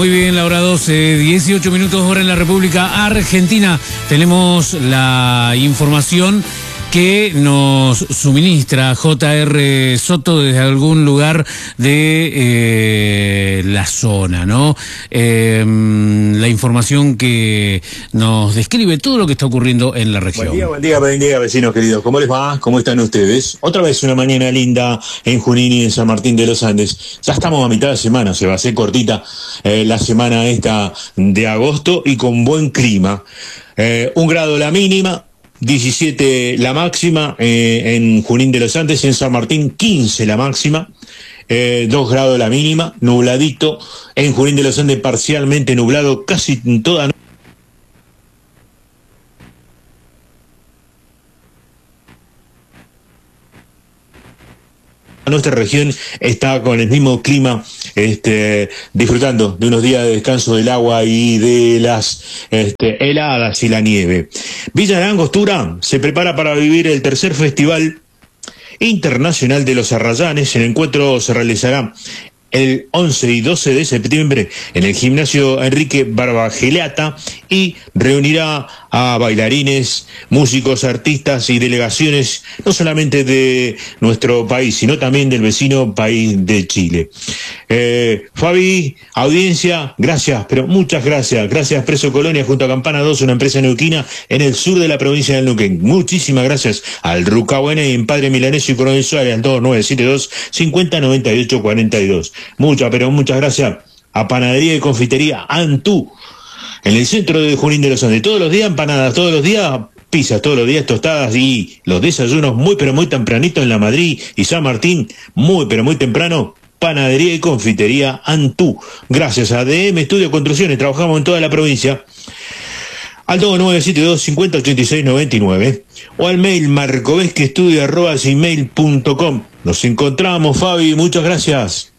Muy bien, la hora 12, 18 minutos hora en la República Argentina. Tenemos la información que nos suministra J.R. Soto desde algún lugar de la zona, ¿no? La información que nos describe todo lo que está ocurriendo en la región. Buen día, vecinos queridos. ¿Cómo les va? ¿Cómo están ustedes? Otra vez una mañana linda en Junín y en San Martín de los Andes. Ya estamos a mitad de semana, se va a hacer cortita la semana esta de agosto y con buen clima. 1 grado la mínima, 17 la máxima en Junín de los Andes, en San Martín 15 la máxima, 2 grados la mínima, nubladito, en Junín de los Andes parcialmente nublado casi toda nuestra región está con el mismo clima, disfrutando de unos días de descanso del agua y de las heladas y la nieve. Villa de Angostura se prepara para vivir el tercer Festival Internacional de los Arrayanes. El encuentro se realizará el 11 y 12 de septiembre en el gimnasio Enrique Barbagelata y reunirá a bailarines, músicos, artistas y delegaciones, no solamente de nuestro país, sino también del vecino país de Chile. Fabi, audiencia, gracias, pero muchas gracias. Gracias Preso Colonia junto a Campana 2, una empresa neuquina en el sur de la provincia del Neuquén. Muchísimas gracias al Rucabuena y en Padre Milanesio y Coronel Suárez al 2972 5098 42. Muchas gracias a Panadería y Confitería Antú, en el centro de Junín de los Andes. Todos los días empanadas, todos los días pizzas, todos los días tostadas y los desayunos muy pero muy tempranito en La Madrid y San Martín, muy pero muy temprano. Panadería y Confitería Antú. Gracias a DM Estudio Construcciones, trabajamos en toda la provincia. Al 2972 5086 99 o al mail marcovesquestudio@gmail.com. Nos encontramos, Fabi, muchas gracias.